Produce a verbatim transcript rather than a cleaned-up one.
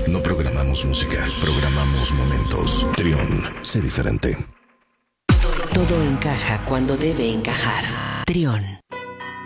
No programamos música, programamos momentos. Trión, sé diferente. Todo encaja cuando debe encajar. Trión.